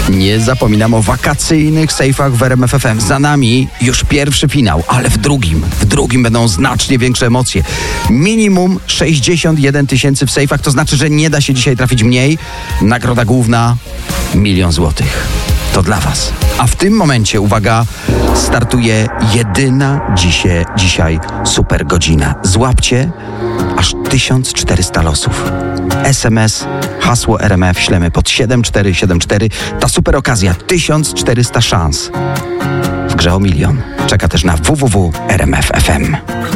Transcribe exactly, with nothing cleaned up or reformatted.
Nie zapominam o wakacyjnych sejfach w R M F F M. Za nami już pierwszy finał, ale w drugim, w drugim będą znacznie większe emocje. Minimum sześćdziesiąt jeden tysięcy w sejfach, to znaczy, że nie da się dzisiaj trafić mniej. Nagroda główna milion złotych. To dla was. A w tym momencie, uwaga, startuje jedyna dzisiaj, dzisiaj super godzina. Złapcie aż tysiąc czterysta losów. S M S, hasło R M F ślemy pod siedem cztery siedem cztery. Ta super okazja, tysiąc czterysta szans w grze o milion. Czeka też na w w w kropka r m f kropka f m.